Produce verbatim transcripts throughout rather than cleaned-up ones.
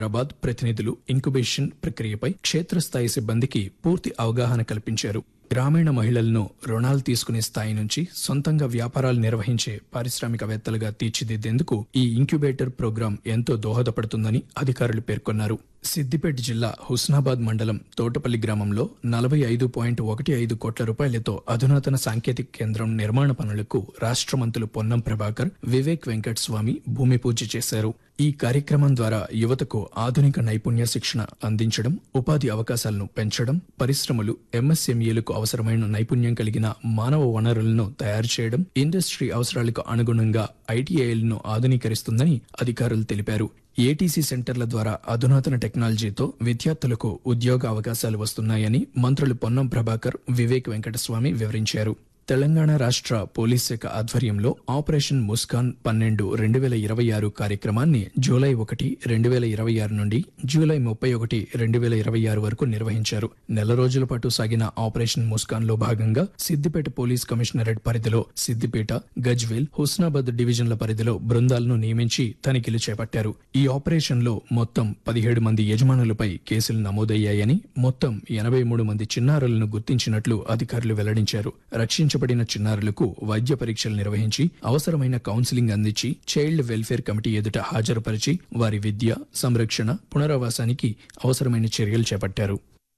హైదరాబాద్ ప్రతినిధులు ఇంక్యుబేషన్ ప్రక్రియపై క్షేత్రస్థాయి సిబ్బందికి పూర్తి అవగాహన కల్పించారు. గ్రామీణ మహిళలను రుణాలు తీసుకునే స్థాయి నుంచి సొంతంగా వ్యాపారాలు నిర్వహించే పారిశ్రామికవేత్తలుగా తీర్చిదిద్దేందుకు ఈ ఇంక్యుబేటర్ ప్రోగ్రాం ఎంతో దోహదపడుతుందని అధికారులు పేర్కొన్నారు. సిద్దిపేట జిల్లా హుస్నాబాద్ మండలం తోటపల్లి గ్రామంలో నలభై ఐదు పాయింట్ ఒకటి ఐదు కోట్ల రూపాయలతో అధునాతన సాంకేతిక కేంద్రం నిర్మాణ పనులకు రాష్ట్ర మంత్రులు పొన్నం ప్రభాకర్, వివేక్ వెంకటస్వామి భూమి పూజ చేశారు. ఈ కార్యక్రమం ద్వారా యువతకు ఆధునిక నైపుణ్య శిక్షణ అందించడం, ఉపాధి అవకాశాలను పెంచడం, పరిశ్రమలు, ఎంఎస్ఎంఈలకు అవసరమైన నైపుణ్యం కలిగిన మానవ వనరులను తయారు చేయడం, ఇండస్ట్రీ అవసరాలకు అనుగుణంగా ఐటీఐలను ఆధునీకరిస్తుందని అధికారులు తెలిపారు. ఏటీసీ సెంటర్ల ద్వారా అధునాతన టెక్నాలజీతో విద్యార్థులకు ఉద్యోగ అవకాశాలు వస్తున్నాయని మంత్రులు పొన్నం ప్రభాకర్, వివేక్ వెంకటస్వామి వివరించారు. తెలంగాణ రాష్ట్ర పోలీస్ శాఖ ఆధ్వర్యంలో ఆపరేషన్ ముస్కాన్ పన్నెండు రెండు వేల ఇరవై ఆరు కార్యక్రమాన్ని జూలై ఒకటి రెండు వేల ఇరవై ఆరు నుండి జూలై ముప్పై ఒకటి రెండు వేల ఇరవై ఆరు వరకు నిర్వహించారు. నెల రోజుల పాటు సాగిన ఆపరేషన్ ముస్కాన్ లో భాగంగా సిద్దిపేట పోలీస్ కమిషనరేట్ పరిధిలో సిద్దిపేట, గజ్వేల్, హుస్నాబాద్ డివిజన్ల పరిధిలో బృందాలను నియమించి తనిఖీలు చేపట్టారు. ఈ ఆపరేషన్ లో మొత్తం పదిహేడు మంది యజమానులపై కేసులు నమోదయ్యాయని, మొత్తం ఎనభై మూడు మంది చిన్నారులను గుర్తించినట్లు అధికారులు వెల్లడించారు. రక్షించబడిన చిన్నారులకు వైద్య పరీక్షలు నిర్వహించి అవసరమైన కౌన్సిలింగ్ అందించి చైల్డ్ వెల్ఫేర్ కమిటీ ఎదుట హాజరుపరిచి వారి విద్య, సంరక్షణ, పునరావాసానికి అవసరమైన చర్యలు చేపట్టారు.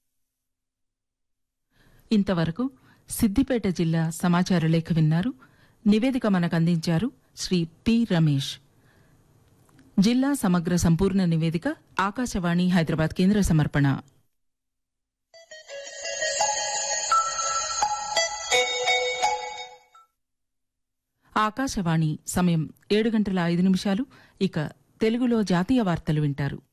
ఇంతవరకు సిద్దిపేట జిల్లా సమాచార లేఖ విన్నారు. నివేదిక మనకు అందించారు శ్రీ పి రమేష్. జిల్లా సమగ్ర సంపూర్ణ నివేదిక ఆకాశవాణి హైదరాబాద్ కేంద్ర సమర్పణ. ఆకాశవాణి సమయం ఏడు గంటల ఐదు నిమిషాలు. ఇక తెలుగులో జాతీయ వార్తలు వింటారు.